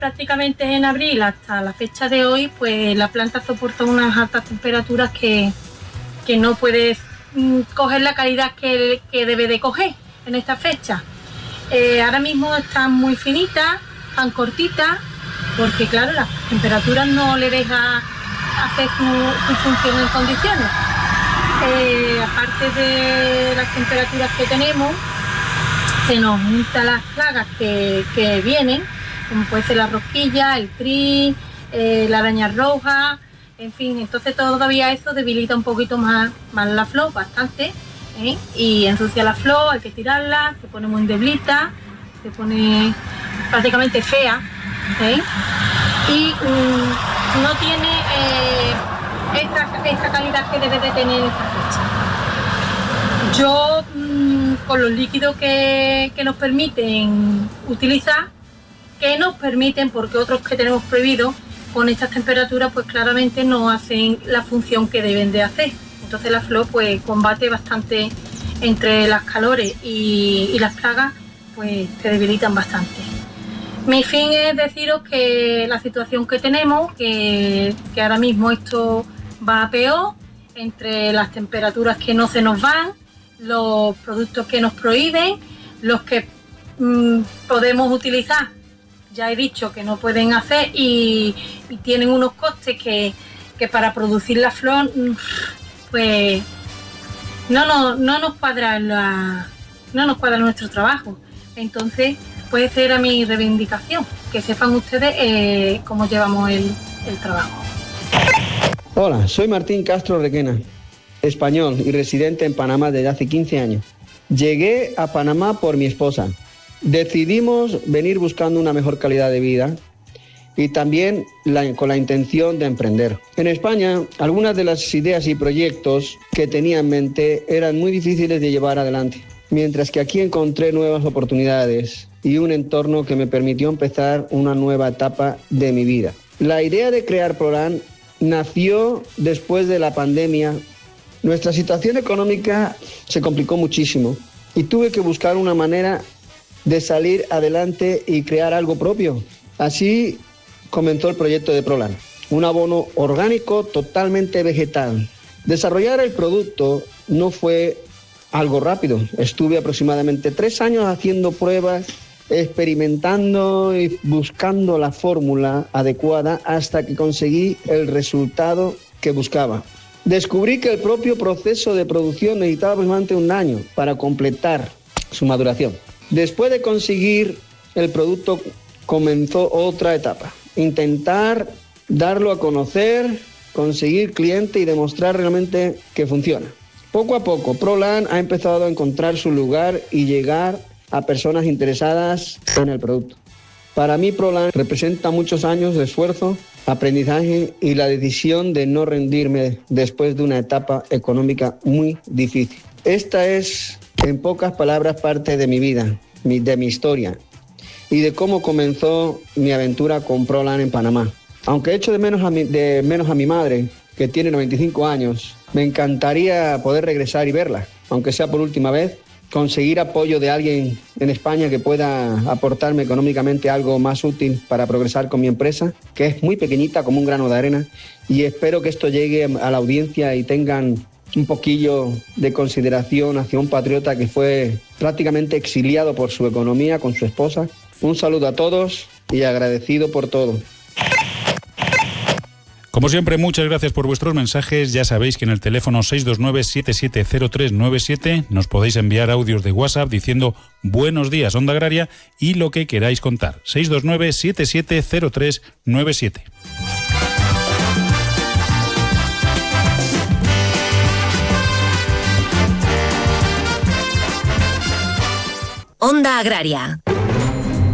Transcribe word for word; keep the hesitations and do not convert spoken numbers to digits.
prácticamente en abril hasta la fecha de hoy, pues la planta soporta unas altas temperaturas que, que no puede mm, coger la calidad que, que debe de coger en esta fecha. Eh, ahora mismo están muy finitas, están cortitas, porque claro, las temperaturas no le dejan hacer su, su función en condiciones. Eh, aparte de las temperaturas que tenemos, se nos juntan las plagas que, que vienen, como puede ser la rosquilla, el tris, eh, la araña roja, en fin, entonces todavía eso debilita un poquito más, más la flor, bastante, ¿eh? Y ensucia la flor, hay que tirarla, se pone muy debilita, se pone prácticamente fea, ¿eh? Y um, no tiene eh, esa, esa calidad que debe de tener esta fecha. Yo, um, con los líquidos que, que nos permiten utilizar, que nos permiten, porque otros que tenemos prohibidos, con estas temperaturas, pues claramente no hacen la función que deben de hacer. Entonces la flor pues combate bastante entre las calores y, y las plagas, pues se debilitan bastante. Mi fin es deciros que la situación que tenemos, que, que ahora mismo esto va a peor, entre las temperaturas que no se nos van, los productos que nos prohíben, los que mmm, podemos utilizar, ya he dicho que no pueden hacer y, y tienen unos costes que, que para producir la flor, pues no, no, no nos cuadra la, no nos cuadra nuestro trabajo. Entonces, puede ser a mi reivindicación, que sepan ustedes eh, cómo llevamos el, el trabajo. Hola, soy Martín Castro Requena, español y residente en Panamá desde hace quince años. Llegué a Panamá por mi esposa. Decidimos venir buscando una mejor calidad de vida y también la, con la intención de emprender. En España, algunas de las ideas y proyectos que tenía en mente eran muy difíciles de llevar adelante, mientras que aquí encontré nuevas oportunidades y un entorno que me permitió empezar una nueva etapa de mi vida. La idea de crear Prolan nació después de la pandemia. Nuestra situación económica se complicó muchísimo y tuve que buscar una manera de salir adelante y crear algo propio. Así comenzó el proyecto de Prolan, un abono orgánico totalmente vegetal. Desarrollar el producto no fue algo rápido. Estuve aproximadamente tres años haciendo pruebas, experimentando y buscando la fórmula adecuada hasta que conseguí el resultado que buscaba. Descubrí que el propio proceso de producción necesitaba aproximadamente un año para completar su maduración. Después de conseguir el producto, comenzó otra etapa. Intentar darlo a conocer, conseguir cliente y demostrar realmente que funciona. Poco a poco, Prolan ha empezado a encontrar su lugar y llegar a personas interesadas en el producto. Para mí, Prolan representa muchos años de esfuerzo, aprendizaje y la decisión de no rendirme después de una etapa económica muy difícil. Esta es, en pocas palabras, parte de mi vida, de mi historia y de cómo comenzó mi aventura con Prolan en Panamá. Aunque echo de menos a mi, de menos a mi madre, que tiene noventa y cinco años, me encantaría poder regresar y verla, aunque sea por última vez, conseguir apoyo de alguien en España que pueda aportarme económicamente algo más útil para progresar con mi empresa, que es muy pequeñita como un grano de arena, y espero que esto llegue a la audiencia y tengan un poquillo de consideración hacia un patriota que fue prácticamente exiliado por su economía con su esposa. Un saludo a todos y agradecido por todo. Como siempre, muchas gracias por vuestros mensajes. Ya sabéis que en el teléfono seis dos nueve, siete siete cero tres nueve siete nos podéis enviar audios de WhatsApp diciendo buenos días Onda Agraria y lo que queráis contar. seis dos nueve, siete siete cero tres nueve siete. Onda Agraria.